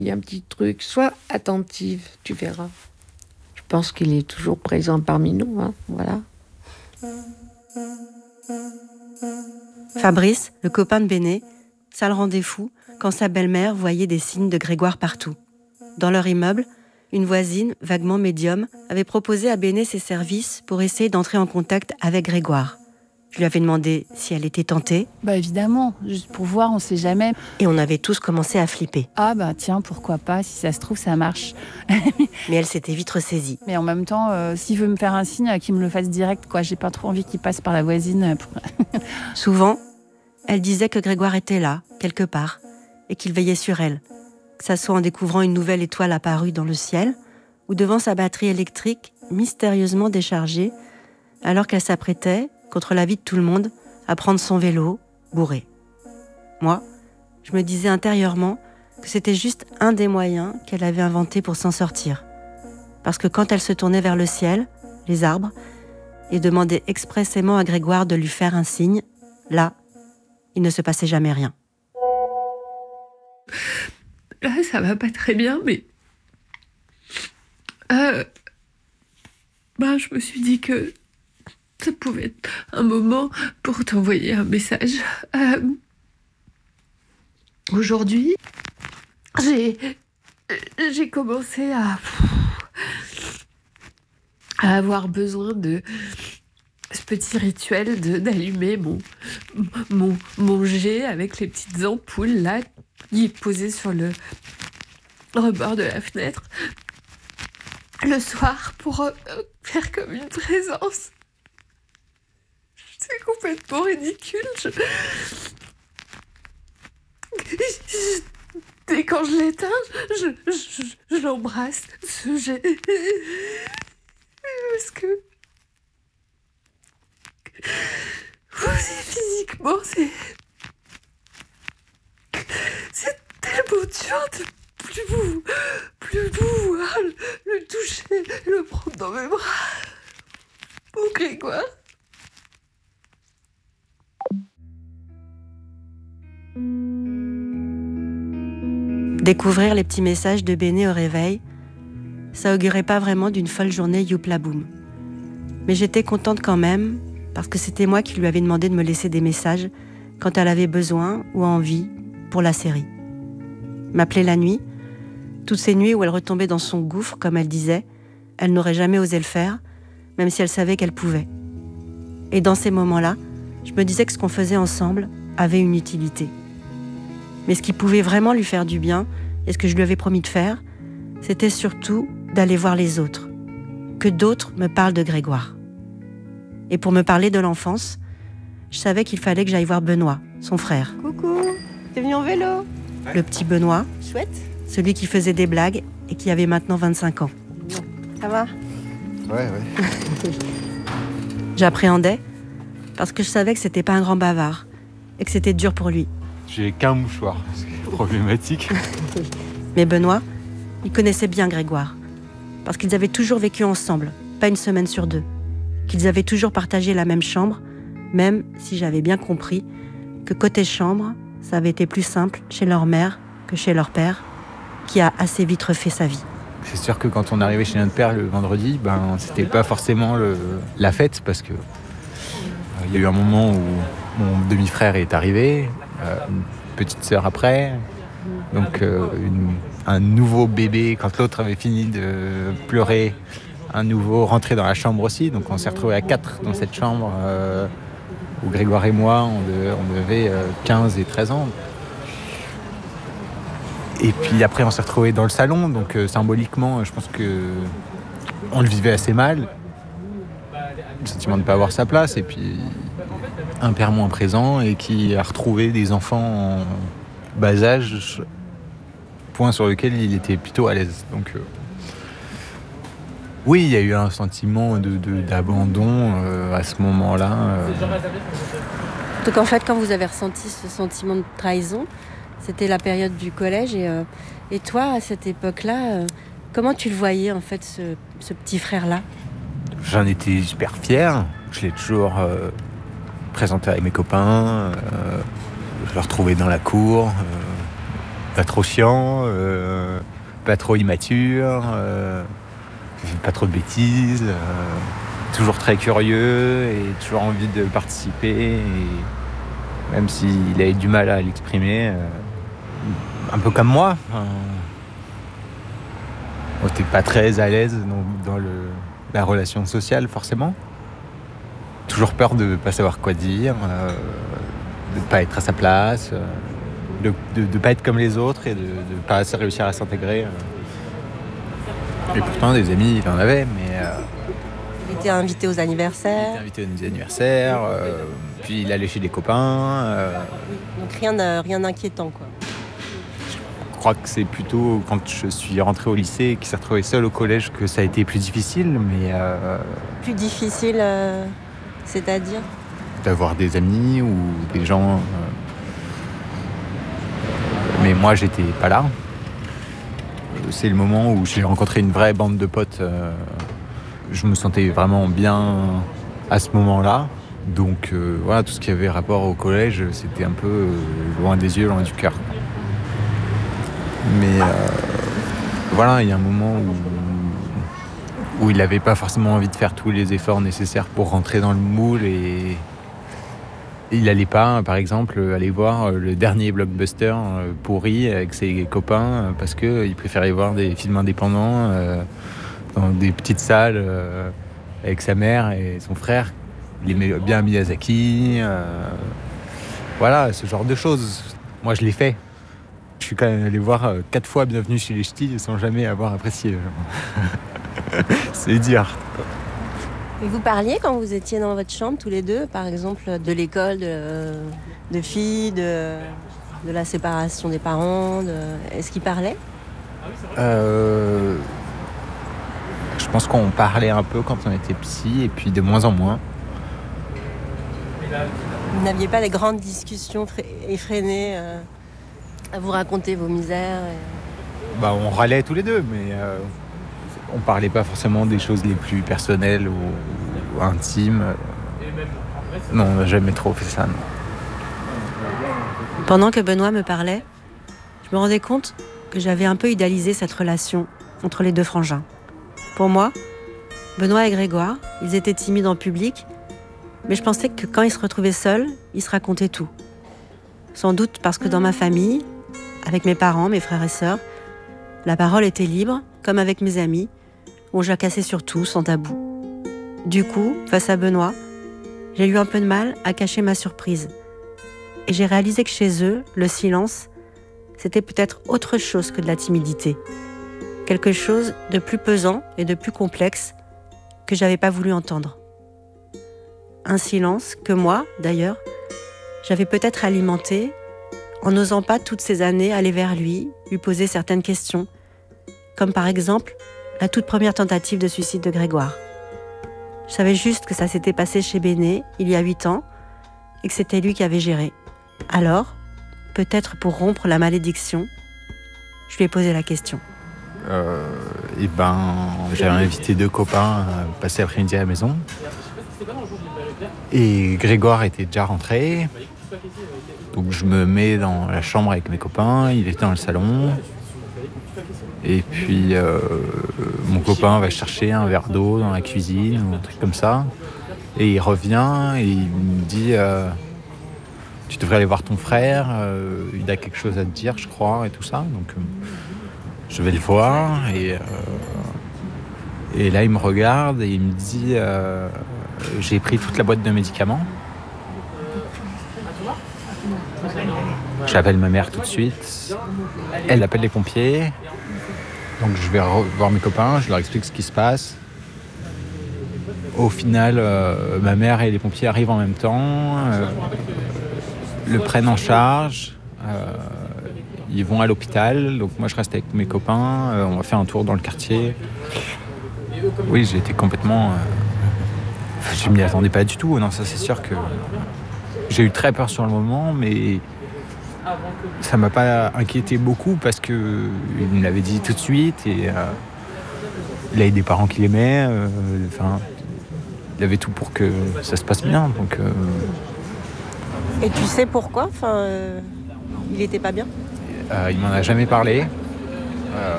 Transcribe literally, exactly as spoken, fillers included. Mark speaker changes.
Speaker 1: Il y a un petit truc, sois attentive, tu verras. Je pense qu'il est toujours présent parmi nous, hein, voilà.
Speaker 2: Fabrice, le copain de Béné, ça le rendait fou quand sa belle-mère voyait des signes de Grégoire partout. Dans leur immeuble, une voisine, vaguement médium, avait proposé à Béné ses services pour essayer d'entrer en contact avec Grégoire. Je lui avais demandé si elle était tentée.
Speaker 3: Bah évidemment, juste pour voir, on sait jamais.
Speaker 2: Et on avait tous commencé à flipper.
Speaker 3: Ah bah tiens, pourquoi pas, si ça se trouve, ça marche.
Speaker 2: Mais elle s'était vite ressaisie.
Speaker 3: Mais en même temps, euh, s'il veut me faire un signe, qu'il me le fasse direct, quoi. J'ai pas trop envie qu'il passe par la voisine. Pour...
Speaker 2: Souvent, elle disait que Grégoire était là, quelque part, et qu'il veillait sur elle. Que ça soit en découvrant une nouvelle étoile apparue dans le ciel, ou devant sa batterie électrique mystérieusement déchargée, alors qu'elle s'apprêtait, contre l'avis de tout le monde, à prendre son vélo, bourré. Moi, je me disais intérieurement que c'était juste un des moyens qu'elle avait inventé pour s'en sortir. Parce que quand elle se tournait vers le ciel, les arbres, et demandait expressément à Grégoire de lui faire un signe, là, il ne se passait jamais rien.
Speaker 1: Là, ça va pas très bien, mais... Euh... Ben, je me suis dit que ça pouvait être un moment pour t'envoyer un message. Euh... Aujourd'hui, j'ai... j'ai commencé à... à avoir besoin de ce petit rituel de, d'allumer mon, mon, mon jet avec les petites ampoules là, qui est posé sur le rebord de la fenêtre le soir pour euh, faire comme une présence. C'est complètement ridicule. Je... Je... Et quand je l'éteins, je, je, je, je l'embrasse, ce jet. Parce que... Physiquement, c'est... C'est tellement dur de plus vous... plus vous voir, le, le toucher, le prendre dans mes bras. Mon Grégoire.
Speaker 2: Découvrir les petits messages de Béné au réveil, ça augurait pas vraiment d'une folle journée youpla boum. Mais j'étais contente quand même, parce que c'était moi qui lui avais demandé de me laisser des messages quand elle avait besoin ou envie pour la série. M'appeler la nuit, toutes ces nuits où elle retombait dans son gouffre, comme elle disait, elle n'aurait jamais osé le faire, même si elle savait qu'elle pouvait. Et dans ces moments-là, je me disais que ce qu'on faisait ensemble avait une utilité. Mais ce qui pouvait vraiment lui faire du bien, et ce que je lui avais promis de faire, c'était surtout d'aller voir les autres. Que d'autres me parlent de Grégoire. Et pour me parler de l'enfance, je savais qu'il fallait que j'aille voir Benoît, son frère.
Speaker 4: Coucou, t'es venu en vélo?
Speaker 2: Le petit Benoît,
Speaker 4: Chouette.
Speaker 2: celui qui faisait des blagues et qui avait maintenant vingt-cinq ans.
Speaker 4: Ça va?
Speaker 5: Ouais, ouais.
Speaker 2: J'appréhendais parce que je savais que c'était pas un grand bavard et que c'était dur pour lui.
Speaker 5: J'ai qu'un mouchoir, c'est problématique.
Speaker 2: Mais Benoît, il connaissait bien Grégoire. Parce qu'ils avaient toujours vécu ensemble, pas une semaine sur deux. Qu'ils avaient toujours partagé la même chambre, même si j'avais bien compris que côté chambre, ça avait été plus simple chez leur mère que chez leur père, qui a assez vite refait sa vie.
Speaker 5: C'est sûr que quand on arrivait chez notre père le vendredi, ben, c'était pas forcément le, la fête, parce que il euh, y a eu un moment où mon demi-frère est arrivé, euh, une petite sœur après, donc euh, une, un nouveau bébé quand l'autre avait fini de pleurer, un nouveau rentré dans la chambre aussi, donc on s'est retrouvés à quatre dans cette chambre euh, où Grégoire et moi on, de, on avait euh, quinze et treize ans. Et puis après on s'est retrouvés dans le salon, donc euh, symboliquement je pense que on le vivait assez mal, le sentiment de ne pas avoir sa place, et puis un père moins présent et qui a retrouvé des enfants en bas âge, point sur lequel il était plutôt à l'aise. Donc euh, oui, il y a eu un sentiment de, de, d'abandon euh, à ce moment-là. Euh.
Speaker 2: Donc en fait, quand vous avez ressenti ce sentiment de trahison, c'était la période du collège. Et, euh, et toi, à cette époque-là, euh, comment tu le voyais, en fait, ce, ce petit frère-là?
Speaker 5: J'en étais super fier. Je l'ai toujours euh, présenté avec mes copains. Euh, je le retrouvais dans la cour. Euh, pas trop chiant, euh, pas trop immature, euh, pas trop de bêtises, euh, toujours très curieux et toujours envie de participer. Et même s'il avait du mal à l'exprimer, euh, un peu comme moi. Enfin, on n'était pas très à l'aise dans, dans le, la relation sociale, forcément. Toujours peur de ne pas savoir quoi dire, euh, de ne pas être à sa place, euh, de ne pas être comme les autres et de ne pas assez réussir à s'intégrer. Et pourtant, des amis, il en avait, mais... Euh,
Speaker 4: Il était invité aux anniversaires.
Speaker 5: Il était invité à des anniversaires, euh, puis il allait chez des copains. Euh,
Speaker 4: Donc rien, de- rien d'inquiétant, quoi.
Speaker 5: je crois que c'est plutôt quand je suis rentré au lycée et qu'il s'est retrouvé seul au collège que ça a été plus difficile, mais euh,
Speaker 4: Plus difficile, euh, c'est-à-dire
Speaker 5: d'avoir des amis ou des gens. euh, Mais moi, j'étais pas là. C'est le moment où j'ai rencontré une vraie bande de potes. euh, Je me sentais vraiment bien à ce moment-là. Donc euh, voilà, tout ce qui avait rapport au collège, c'était un peu euh, loin des yeux, loin du cœur. Mais euh, voilà, il y a un moment où, où il n'avait pas forcément envie de faire tous les efforts nécessaires pour rentrer dans le moule et il n'allait pas, par exemple, aller voir le dernier blockbuster pourri avec ses copains parce qu'il préférait voir des films indépendants euh, dans des petites salles euh, avec sa mère et son frère. Il aimait bien Miyazaki. Euh, voilà, ce genre de choses. Moi, je l'ai fait. Je suis quand même allé voir euh, quatre fois Bienvenue chez les Ch'tis sans jamais avoir apprécié. C'est dire.
Speaker 4: Et vous parliez quand vous étiez dans votre chambre, tous les deux, par exemple, de l'école, de, de filles, de, de la séparation des parents. De... Est-ce qu'ils parlaient ?
Speaker 5: euh, Je pense qu'on parlait un peu quand on était petit et puis de moins en moins.
Speaker 4: Vous n'aviez pas des grandes discussions effrénées euh, à vous raconter vos misères et...
Speaker 5: Bah, on râlait tous les deux, mais euh, on parlait pas forcément des choses les plus personnelles ou, ou intimes. Non, on n'a jamais trop fait ça. Non.
Speaker 2: Pendant que Benoît me parlait, je me rendais compte que j'avais un peu idéalisé cette relation entre les deux frangins. Pour moi, Benoît et Grégoire, ils étaient timides en public, mais je pensais que quand ils se retrouvaient seuls, ils se racontaient tout. Sans doute parce que dans ma famille, avec mes parents, mes frères et sœurs, la parole était libre, comme avec mes amis, on jacassait sur tout, sans tabou. Du coup, face à Benoît, j'ai eu un peu de mal à cacher ma surprise. Et j'ai réalisé que chez eux, le silence, c'était peut-être autre chose que de la timidité. Quelque chose de plus pesant et de plus complexe que j'avais pas voulu entendre. Un silence que moi, d'ailleurs, j'avais peut-être alimenté en n'osant pas toutes ces années aller vers lui, lui poser certaines questions, comme par exemple la toute première tentative de suicide de Grégoire. Je savais juste que ça s'était passé chez Béné, il y a huit ans, et que c'était lui qui avait géré. Alors, peut-être pour rompre la malédiction, je lui ai posé la question.
Speaker 5: Euh, et ben, j'avais invité deux copains à passer l'après-midi à la maison. Et Grégoire était déjà rentré. Donc je me mets dans la chambre avec mes copains, il était dans le salon. Et puis euh, mon copain va chercher un verre d'eau dans la cuisine ou un truc comme ça. Et il revient et il me dit euh, tu devrais aller voir ton frère, euh, il a quelque chose à te dire je crois et tout ça. Donc euh, je vais le voir et, euh, et là il me regarde et il me dit euh, j'ai pris toute la boîte de médicaments. J'appelle ma mère tout de suite. Elle appelle les pompiers. Donc je vais voir mes copains, je leur explique ce qui se passe. Au final, euh, ma mère et les pompiers arrivent en même temps, euh, le prennent en charge. Euh, ils vont à l'hôpital. Donc moi je reste avec mes copains. Euh, on va faire un tour dans le quartier. Oui, j'ai été complètement... Euh, je m'y attendais pas du tout. Non, ça c'est sûr que... J'ai eu très peur sur le moment, mais ça m'a pas inquiété beaucoup parce que il me l'avait dit tout de suite et euh, il avait des parents qui l'aimaient. Euh, enfin, il avait tout pour que ça se passe bien. Donc, euh...
Speaker 4: Et tu sais pourquoi enfin, euh, il était pas bien ?
Speaker 5: Euh, il m'en a jamais parlé. Euh,